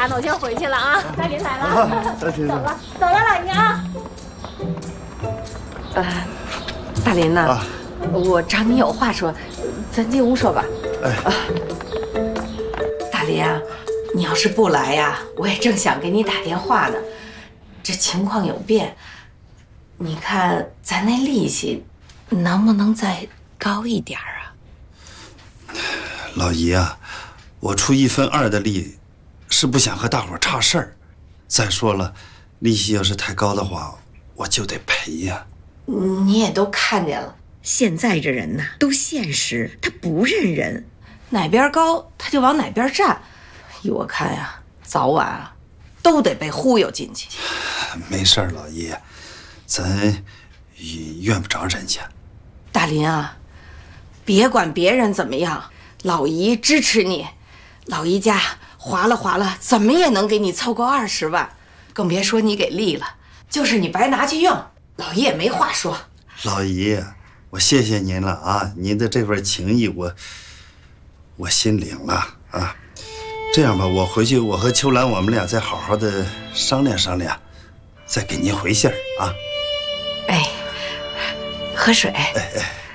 那我先回去了啊，大林来了， 大林走了，老娘。 大林呐，我找你有话说，咱进屋说吧。大林啊，你要是不来呀，我也正想给你打电话呢。这情况有变，你看咱那利息能不能再高一点啊？ 老姨啊，我出1分2的力，是不想和大伙差事儿。再说了，利息要是太高的话，我就得赔呀。 你也都看见了，现在这人呐都现实，他不认人，哪边高他就往哪边站。依我看呀，早晚啊都得被忽悠进去。 没事儿，老姨，咱怨不着人家。 大林啊，别管别人怎么样，老姨支持你。老姨家划了，怎么也能给你凑够20万，更别说你给力了，就是你白拿去用，老姨也没话说。 老姨，我谢谢您了啊！您的这份情谊，我心领了啊。这样吧，我回去，我和秋兰，我们俩再好好的商量商量，再给您回信儿啊。 哎，喝水。 哎。